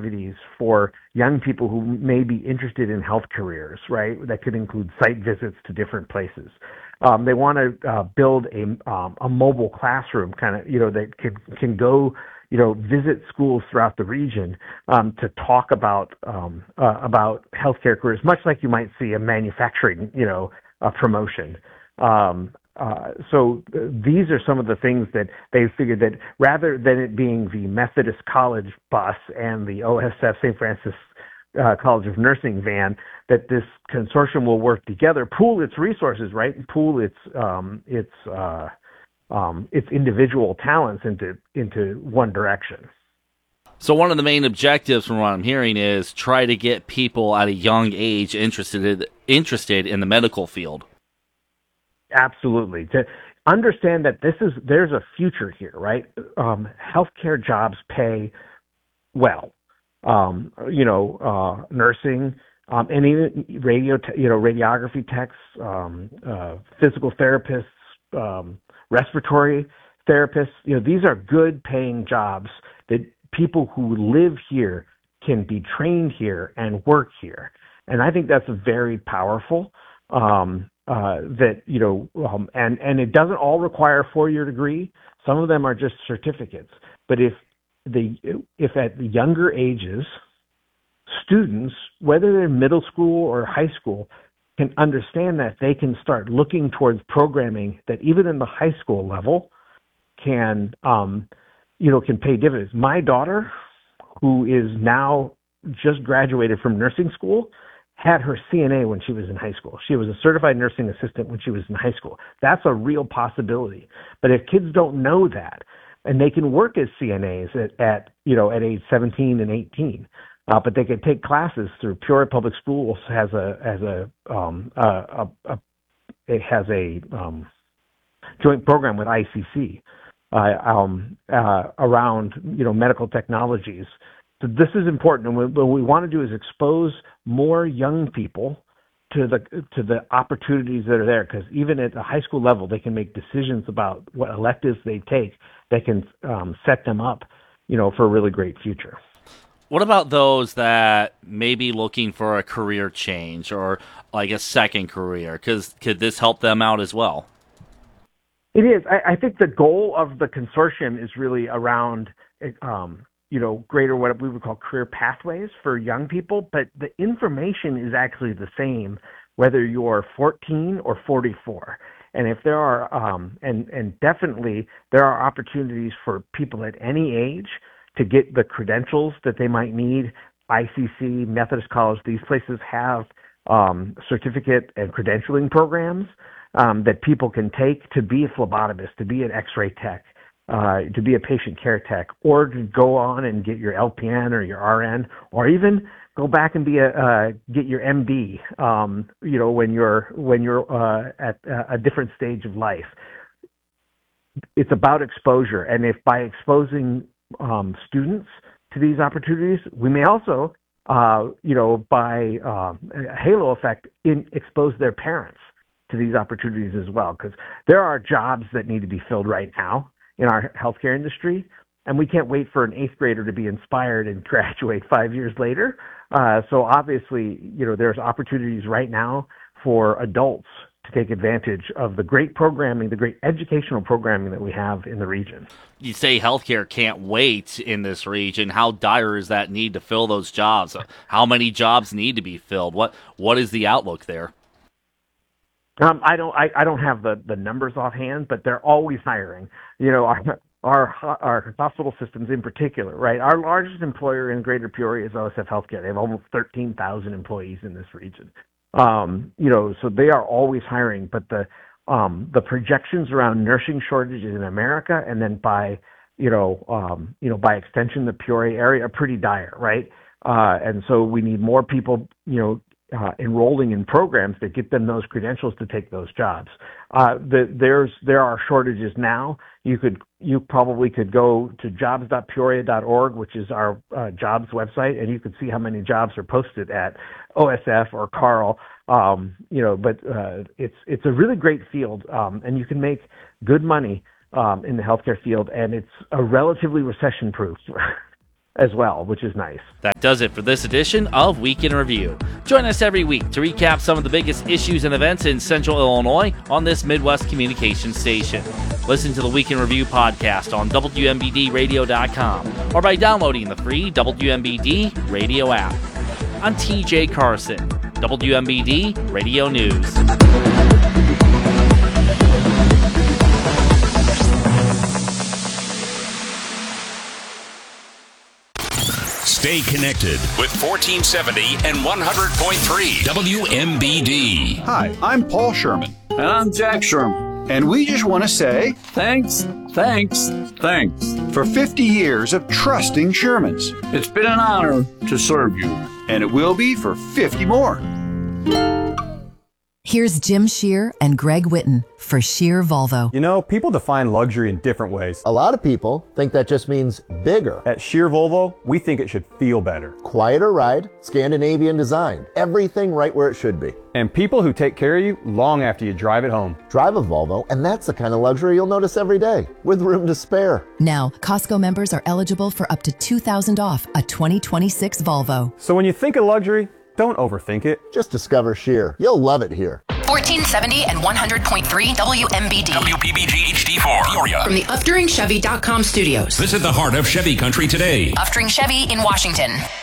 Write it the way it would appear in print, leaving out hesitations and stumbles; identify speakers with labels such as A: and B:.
A: activities for young people who may be interested in health careers, right? That could include site visits to different places. They want to build a mobile classroom, kind of, that can go, visit schools throughout the region to talk about healthcare careers, much like you might see a manufacturing, a promotion. So these are some of the things that they figured, that rather than it being the Methodist College bus and the OSF St. Francis College of Nursing van, that this consortium will work together, pool its resources, right, and pool its individual talents into one direction.
B: So one of the main objectives, from what I'm hearing, is try to get people at a young age interested in the medical field.
A: Absolutely. To understand that there's a future here, right? Healthcare jobs pay well. Nursing, and even radiography techs, physical therapists, respiratory therapists. These are good paying jobs that people who live here can be trained here and work here. And I think that's very powerful. And it doesn't all require a 4-year degree. Some of them are just certificates. But if at the younger ages, students, whether they're middle school or high school, can understand that they can start looking towards programming that even in the high school level can pay dividends. My daughter, who is now just graduated from nursing school, had her CNA when she was in high school. She was a certified nursing assistant when she was in high school. That's a real possibility. But if kids don't know that, and they can work as CNAs at age 17 and 18, but they can take classes through Peoria Public Schools has a joint program with ICC around medical technologies. So this is important, and what we want to do is expose more young people to the opportunities that are there, because even at the high school level, they can make decisions about what electives they take that can set them up, for a really great future.
B: What about those that may be looking for a career change or like a second career? Could this help them out as well?
A: It is. I think the goal of the consortium is really around greater what we would call career pathways for young people, but the information is actually the same whether you're 14 or 44. And if there are, and definitely there are opportunities for people at any age to get the credentials that they might need. ICC, Methodist College, these places have certificate and credentialing programs that people can take to be a phlebotomist, to be an x-ray tech, to be a patient care tech, or to go on and get your LPN or your RN, or even go back and get your MD. When you're at a different stage of life. It's about exposure, and if by exposing students to these opportunities, we may also, by a halo effect, expose their parents to these opportunities as well, because there are jobs that need to be filled right now in our healthcare industry, and we can't wait for an 8th grader to be inspired and graduate 5 years later. So obviously, there's opportunities right now for adults to take advantage of the great programming, the great educational programming that we have in the region.
B: You say healthcare can't wait in this region. How dire is that need to fill those jobs? How many jobs need to be filled? What is the outlook there?
A: I don't have the numbers offhand, but they're always hiring. Our hospital systems in particular, right? Our largest employer in Greater Peoria is OSF Healthcare. They have almost 13,000 employees in this region. So they are always hiring, but the projections around nursing shortages in America, and then by extension, the Peoria area, are pretty dire, right? And so we need more people, enrolling in programs that get them those credentials to take those jobs. There are shortages now. You probably could go to jobs.peoria.org, which is our jobs website, and you could see how many jobs are posted at OSF or Carl. But it's a really great field, and you can make good money in the healthcare field, and it's a relatively recession-proof. as well, which is nice.
B: That does it for this edition of Week in Review. Join us every week to recap some of the biggest issues and events in Central Illinois on this Midwest communication station. Listen to the Week in Review podcast on WMBDradio.com or by downloading the free WMBD radio app. I'm TJ Carson, WMBD Radio News.
C: Stay connected with 1470 and 100.3 WMBD.
D: Hi, I'm Paul Sherman.
E: And I'm Jack Sherman.
D: And we just want to say
E: Thanks
D: for 50 years of trusting Shermans.
E: It's been an honor to serve you.
D: And it will be for 50 more.
F: Here's Jim Shear and Greg Witten for Shear Volvo.
G: You know, people define luxury in different ways.
H: A lot of people think that just means bigger.
G: At Shear Volvo, we think it should feel better.
H: Quieter ride, Scandinavian design, everything right where it should be.
G: And people who take care of you long after you drive it home.
H: Drive a Volvo, and that's the kind of luxury you'll notice every day, with room to spare.
F: Now, Costco members are eligible for up to $2,000 off a 2026 Volvo.
G: So when you think of luxury, don't overthink it.
H: Just discover Shear. You'll love it here.
I: 1470 and 100.3 WMBD.
C: WPBG HD4 Peoria.
I: From the UfDuringChevy.com studios.
C: Visit the heart of Chevy country today.
I: Ufdring Chevy in Washington.